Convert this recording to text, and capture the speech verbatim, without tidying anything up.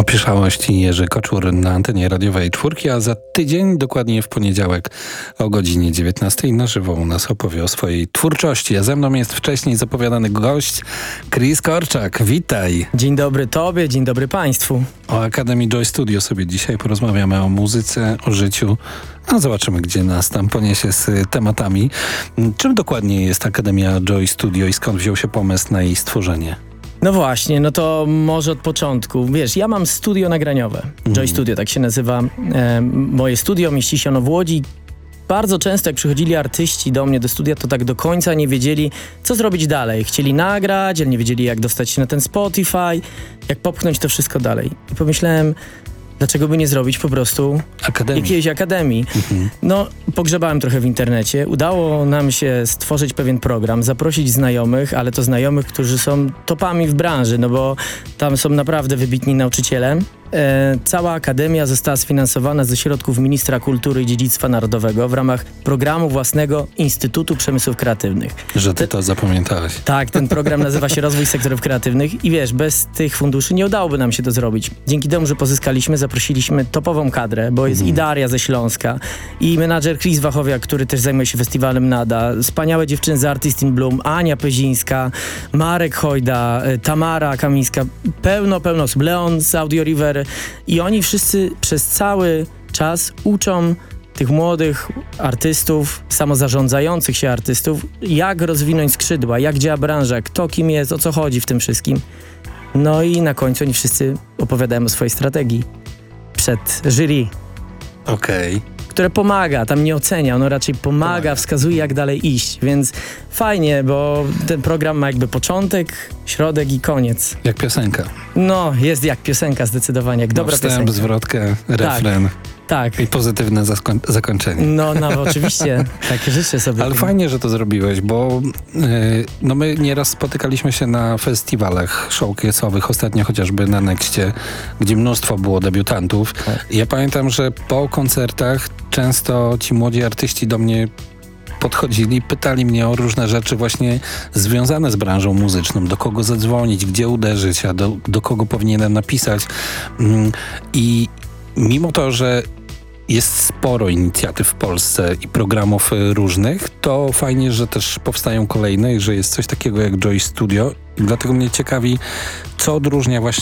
Opieszałość i Jerzy Koczur na antenie radiowej czwórki, a za tydzień, dokładnie w poniedziałek o godzinie dziewiętnastej na żywo u nas opowie o swojej twórczości. A ze mną jest wcześniej zapowiadany gość Chris Korczak. Witaj. Dzień dobry tobie, dzień dobry państwu. O Akademii Joy Studio sobie dzisiaj porozmawiamy, o muzyce, o życiu. No zobaczymy, gdzie nas tam poniesie z tematami. Czym dokładnie jest Akademia Joy Studio i skąd wziął się pomysł na jej stworzenie? No właśnie, no to może od początku. Wiesz, ja mam studio nagraniowe. Joy mm. Studio, tak się nazywa. E, moje studio mieści się ono w Łodzi. Bardzo często jak przychodzili artyści do mnie do studia, to tak do końca nie wiedzieli, co zrobić dalej. Chcieli nagrać, ale nie wiedzieli, jak dostać się na ten Spotify, jak popchnąć to wszystko dalej. I pomyślałem, dlaczego by nie zrobić po prostu Akademii. jakiejś akademii. Mhm. No, pogrzebałem trochę w internecie. Udało nam się stworzyć pewien program, zaprosić znajomych, ale to znajomych, którzy są topami w branży, no bo tam są naprawdę wybitni nauczyciele. E, cała akademia została sfinansowana ze środków Ministra Kultury i Dziedzictwa Narodowego w ramach programu własnego Instytutu Przemysłów Kreatywnych. Że ty to zapamiętałeś. Tak, ten program nazywa się Rozwój Sektorów Kreatywnych i wiesz, bez tych funduszy nie udałoby nam się to zrobić. Dzięki temu, że pozyskaliśmy, zaprosiliśmy topową kadrę, bo jest mm. i Daria ze Śląska, i menadżer Chris Wachowiak, który też zajmuje się festiwalem Nada, wspaniałe dziewczyny z Artist in Bloom, Ania Pyzińska, Marek Hojda, Tamara Kamińska, pełno, pełno osób, Leon z Audio River i oni wszyscy przez cały czas uczą tych młodych artystów, samozarządzających się artystów, jak rozwinąć skrzydła, jak działa branża, kto kim jest, o co chodzi w tym wszystkim. No i na końcu oni wszyscy opowiadają o swojej strategii przed jury. Okej. Okay. Które pomaga, tam nie ocenia, ono raczej pomaga, pomaga, wskazuje jak dalej iść, więc fajnie, bo ten program ma jakby początek, środek i koniec. Jak piosenka. No, jest jak piosenka zdecydowanie, jak no, dobra wstęp, piosenka. zwrotkę, refren. Tak. Tak. I pozytywne zasko- zakończenie. No, no, oczywiście. Tak, życzę sobie. Ale tym. fajnie, że to zrobiłeś, bo yy, no my nieraz spotykaliśmy się na festiwalach showcase'owych, ostatnio chociażby na Nexcie, gdzie mnóstwo było debiutantów. Tak. Ja pamiętam, że po koncertach często ci młodzi artyści do mnie podchodzili, pytali mnie o różne rzeczy właśnie związane z branżą muzyczną, do kogo zadzwonić, gdzie uderzyć, a do, do kogo powinienem napisać. Yy, I mimo to, że jest sporo inicjatyw w Polsce i programów różnych, to fajnie, że też powstają kolejne i że jest coś takiego jak Joy Studio. Dlatego mnie ciekawi, co odróżnia właśnie